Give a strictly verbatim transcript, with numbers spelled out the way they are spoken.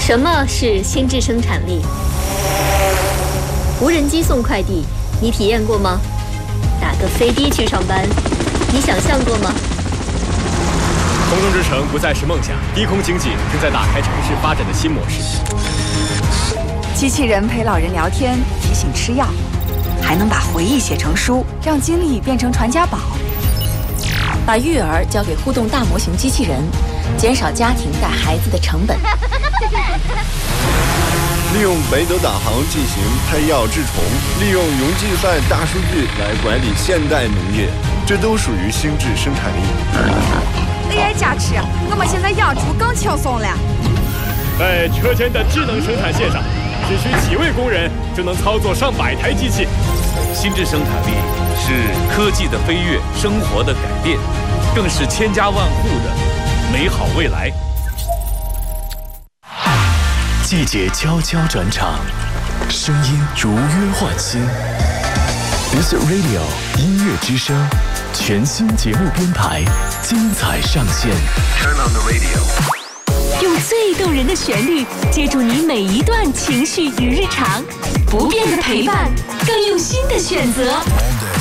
什么是心智生产力？无人机送快递，你体验过吗？打个飞的去上班，你想象过吗？ 空中之城不再是梦想，低空经济正在打开城市发展的新模式。 机器人陪老人聊天，提醒吃药，还能把回忆写成书，让经历变成传家宝。 把育儿交给互动大模型机器人，减少家庭带孩子的成本。 利用北斗导航进行配药治虫，利用云计算大数据来管理现代农业，这都属于心智生产力。 A I 加持，我们现在养猪更轻松了。 在车间的智能生产线上，只需几位工人就能操作上百台机器。 心智生产力是科技的飞跃，生活的改变，更是千家万户的美好未来。 季节悄悄转场，声音如约唤醒。Music Radio 音乐之声，全新节目编排，精彩上线。 Turn on the radio。 用最动人的旋律接住你每一段情绪与日常，不变的陪伴，更用心的选择。